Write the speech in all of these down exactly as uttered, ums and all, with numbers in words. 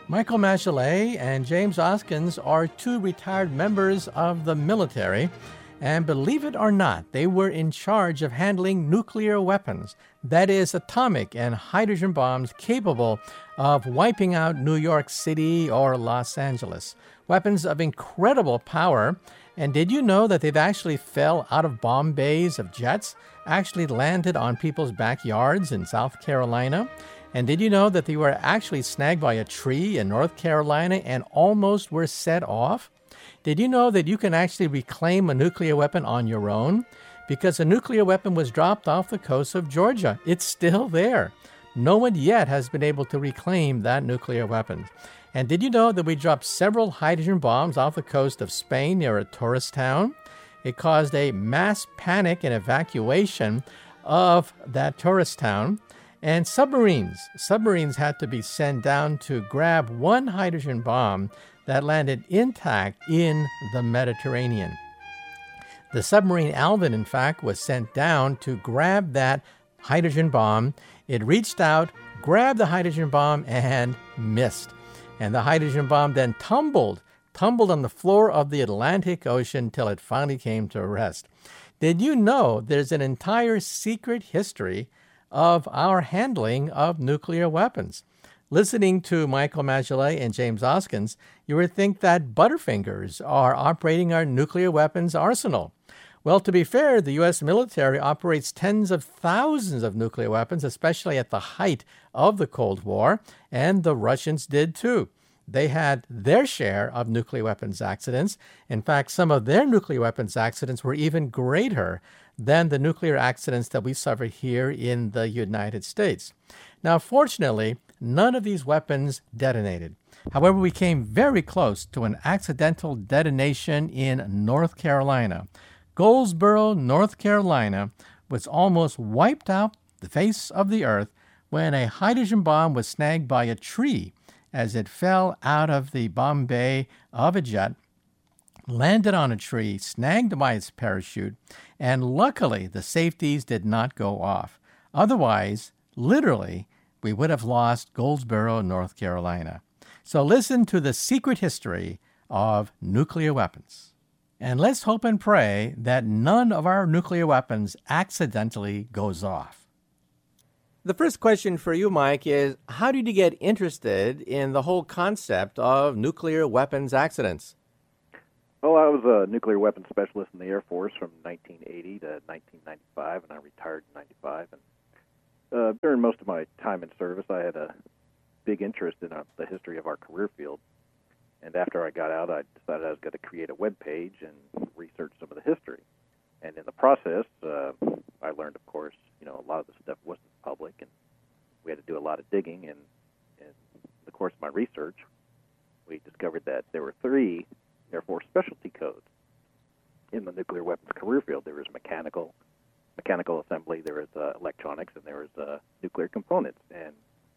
Michael Machelet and James Oskins are two retired members of the military, and believe it or not, they were in charge of handling nuclear weapons, that is, atomic and hydrogen bombs capable of wiping out New York City or Los Angeles. Weapons of incredible power. And did you know that they've actually fell out of bomb bays of jets, actually landed on people's backyards in South Carolina? And did you know that they were actually snagged by a tree in North Carolina and almost were set off? Did you know that you can actually reclaim a nuclear weapon on your own? Because a nuclear weapon was dropped off the coast of Georgia. It's still there. No one yet has been able to reclaim that nuclear weapon. And did you know that we dropped several hydrogen bombs off the coast of Spain near a tourist town? It caused a mass panic and evacuation of that tourist town. And submarines, submarines had to be sent down to grab one hydrogen bomb that landed intact in the Mediterranean. The submarine Alvin, in fact, was sent down to grab that hydrogen bomb. It reached out, grabbed the hydrogen bomb, and missed. And the hydrogen bomb then tumbled, tumbled on the floor of the Atlantic Ocean till it finally came to rest. Did you know there's an entire secret history of our handling of nuclear weapons? Listening to Michael Machelet and James Oskins, you would think that Butterfingers are operating our nuclear weapons arsenal. Well, to be fair, the U S military operates tens of thousands of nuclear weapons, especially at the height of the Cold War, and the Russians did too. They had their share of nuclear weapons accidents. In fact, some of their nuclear weapons accidents were even greater than the nuclear accidents that we suffered here in the United States. Now, fortunately, none of these weapons detonated. However, we came very close to an accidental detonation in North Carolina. Goldsboro, North Carolina, was almost wiped out the face of the earth when a hydrogen bomb was snagged by a tree as it fell out of the bomb bay of a jet, landed on a tree, snagged by its parachute, and luckily the safeties did not go off. Otherwise, literally, we would have lost Goldsboro, North Carolina. So listen to the secret history of nuclear weapons. And let's hope and pray that none of our nuclear weapons accidentally goes off. The first question for you, Mike, is how did you get interested in the whole concept of nuclear weapons accidents? Well, I was a nuclear weapons specialist in the Air Force from nineteen eighty to nineteen ninety-five, and I retired in ninety-five. And uh, during most of my time in service, I had a big interest in uh, the history of our career field. And after I got out, I decided I was going to create a web page and research some of the history. And in the process, uh, I learned, of course, you know, a lot of the stuff wasn't public, and we had to do a lot of digging. And in the course of my research, we discovered that there were three Air Force specialty codes in the nuclear weapons career field. There was mechanical, mechanical assembly, there was uh, electronics, and there was uh, nuclear components. And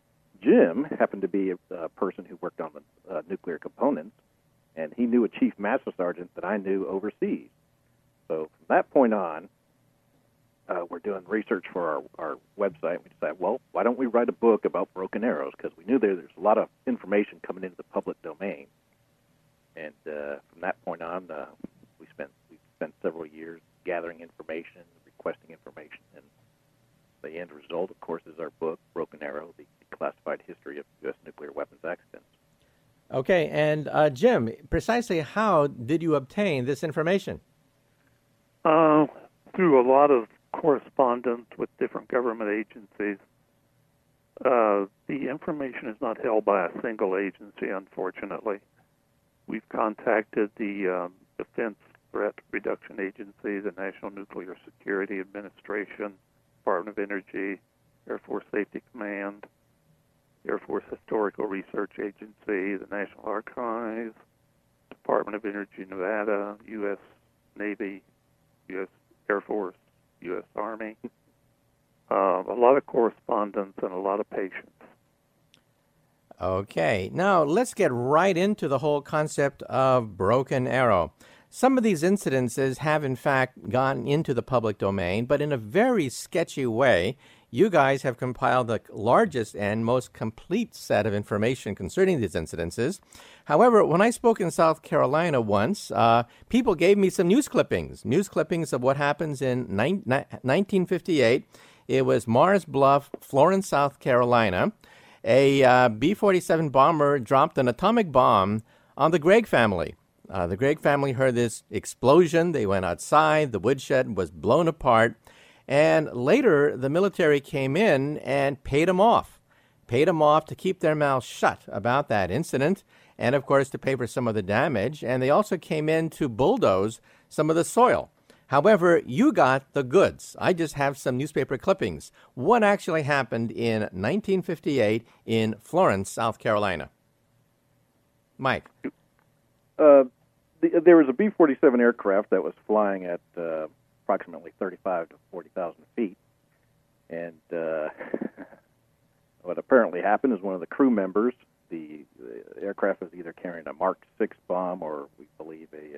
Jim happened to be a, a person who worked on the uh, nuclear components, and he knew a chief master sergeant that I knew overseas. So from that point on, uh, we're doing research for our, our website. We decided, well, why don't we write a book about broken arrows? Because we knew there, there's a lot of information coming into the public domain. And uh, from that point on, uh, we spent we spent several years gathering information, requesting information, and the end result, of course, is our book, Broken Arrow, the Classified History of U S Nuclear Weapons Accidents. Okay, and uh, Jim, precisely how did you obtain this information? Uh, through a lot of correspondence with different government agencies. Uh, the information is not held by a single agency, unfortunately. We've contacted the um, Defense Threat Reduction Agency, the National Nuclear Security Administration, Department of Energy, Air Force Safety Command, Air Force Historical Research Agency, the National Archives, Department of Energy, Nevada, U S Navy, U S Air Force, U S Army. Uh, a lot of correspondence and a lot of patience. Okay, now let's get right into the whole concept of Broken Arrow. Some of these incidences have, in fact, gone into the public domain, but in a very sketchy way. you guys have compiled the largest and most complete set of information concerning these incidences. However, when I spoke in South Carolina once, uh, people gave me some news clippings, news clippings of what happens in nineteen fifty-eight. It was Mars Bluff, Florence, South Carolina. A uh, B forty-seven bomber dropped an atomic bomb on the Gregg family. Uh, the Gregg family heard this explosion. They went outside. The woodshed was blown apart. And later, the military came in and paid them off. Paid them off to keep their mouths shut about that incident and, of course, to pay for some of the damage. And they also came in to bulldoze some of the soil. However, you got the goods. I just have some newspaper clippings. What actually happened in nineteen fifty-eight in Florence, South Carolina? Mike. Uh, the, there was a B forty-seven aircraft that was flying at uh, approximately thirty-five to forty thousand feet. And uh, what apparently happened is one of the crew members, the, the aircraft was either carrying a Mark six bomb or we believe a,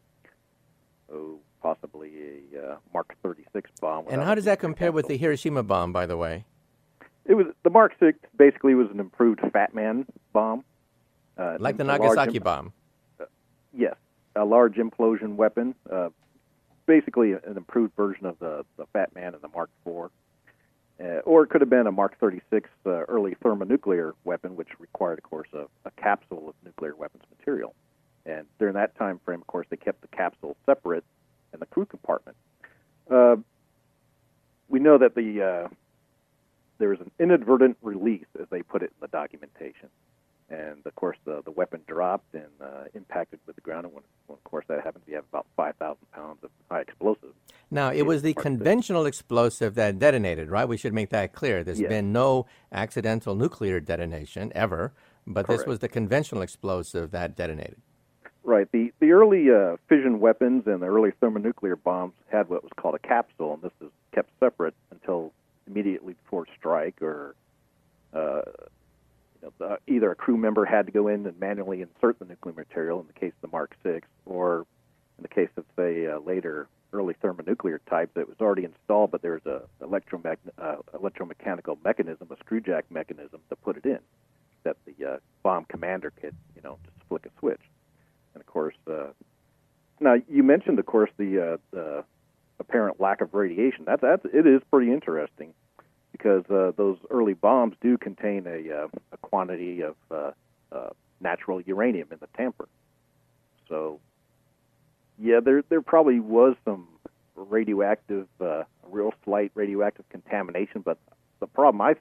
uh, oh, possibly a uh, Mark thirty-six bomb. And how does that compare with the Hiroshima bomb, by the way? It was the Mark six basically was an improved Fat Man bomb. Uh, like the Nagasaki bomb? Uh, yes, a large implosion weapon. Uh, basically an improved version of the, the Fat Man and the Mark four. Uh, or it could have been a Mark thirty-six uh, early thermonuclear weapon, which required, of course, a, a capsule of nuclear weapons material. And during that time frame, of course, they kept the capsule separate in the crew compartment. Uh, we know that the uh, there was an inadvertent release, as they put it in the documentation. And, of course, the, the weapon dropped and uh, impacted with the ground. And when, when, of course, that happens, you have about five thousand pounds of high explosive. Now, it was the conventional explosive that detonated, right? We should make that clear. There's yes. been no accidental nuclear detonation ever, but Correct. This was the conventional explosive that detonated. Right. The, the early uh, fission weapons and the early thermonuclear bombs had what was called a capsule, and this is kept separate until immediately before strike or uh, Uh, either a crew member had to go in and manually insert the nuclear material in the case of the Mark six, or in the case of, say, uh, later early thermonuclear types, it was already installed, but there was a electromagn- uh, electromechanical mechanism, a screw jack mechanism to put it in, that the uh, bomb commander could, you know, just flick a switch. And, of course, uh, now you mentioned, of course, the, uh, the apparent lack of radiation. That's, that's, it is pretty interesting. Because uh, those early bombs do contain a, uh, a quantity of uh, uh, natural uranium in the tamper. So, yeah, there there probably was some radioactive, uh, real slight radioactive contamination. But the problem I